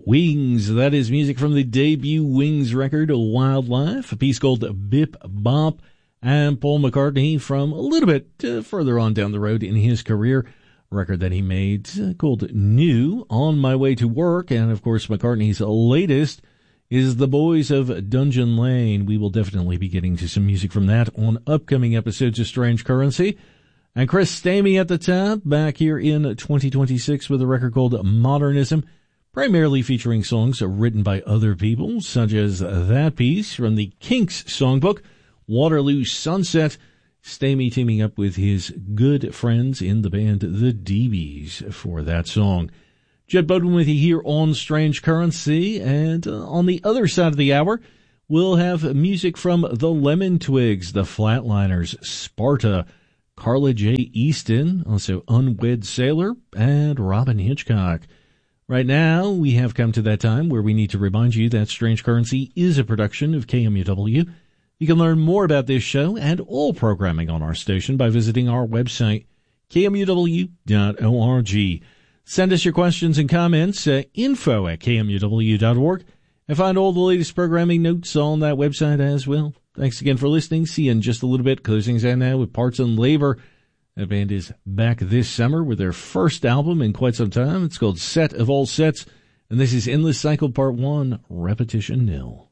Wings. That is music from the debut Wings record, Wildlife, a piece called Bip Bop, and Paul McCartney from a little bit further on down the road in his career, a record that he made called New, On My Way to Work, and of course McCartney's latest is The Boys of Dungeon Lane. We will definitely be getting to some music from that on upcoming episodes of Strange Currency. And Chris Stamey at the top, back here in 2026 with a record called Modernism, primarily featuring songs written by other people, such as that piece from the Kinks songbook, Waterloo Sunset, Stamey teaming up with his good friends in the band The DBs for that song. Jed Bowden with you here on Strange Currency, and on the other side of the hour, we'll have music from the Lemon Twigs, the Flatliners, Sparta, Carla J. Easton, also Unwed Sailor, and Robin Hitchcock. Right now, we have come to that time where we need to remind you that Strange Currency is a production of KMUW. You can learn more about this show and all programming on our station by visiting our website, kmuw.org. Send us your questions and comments at info@kmuw.org, and find all the latest programming notes on that website as well. Thanks again for listening. See you in just a little bit. Closing out now with Parts and Labor. That band is back this summer with their first album in quite some time. It's called Set of All Sets, and this is Endless Cycle Part 1, Repetition Nil.